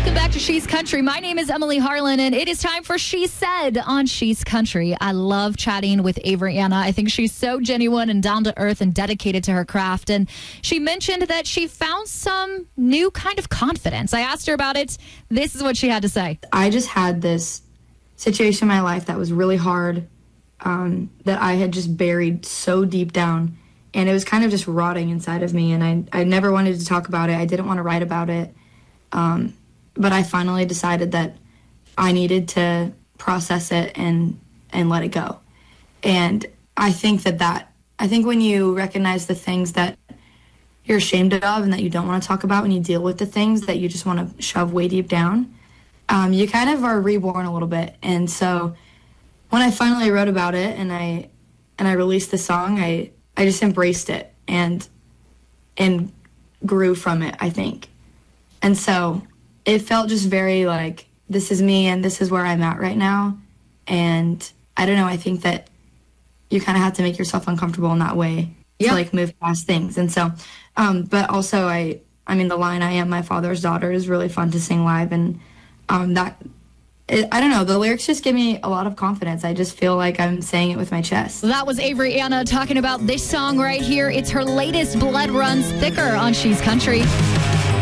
Welcome back to She's Country. My name is Emily Harlan, and it is time for She Said on She's Country. I love chatting with Avery Anna. I think she's so genuine and down to earth and dedicated to her craft. And she mentioned that she found some new kind of confidence. I asked her about it. This is what she had to say. I just had this situation in my life that was really hard, that I had just buried so deep down. And it was kind of just rotting inside of me. And I never wanted to talk about it. I didn't want to write about it. But I finally decided that I needed to process it and let it go. And I think I think when you recognize the things that you're ashamed of and that you don't want to talk about, when you deal with the things that you just want to shove way deep down, you kind of are reborn a little bit. And so when I finally wrote about it and I released the song, I just embraced it and grew from it, I think. And so it felt just very like, this is me and this is where I'm at right now. And I don't know, I think that you kind of have to make yourself uncomfortable in that way to like move past things. And so, but also I mean, the line, I am my father's daughter, is really fun to sing live. And I don't know, the lyrics just give me a lot of confidence. I just feel like I'm saying it with my chest. That was Avery Anna talking about this song right here. It's her latest, Blood Runs Thicker, on She's Country.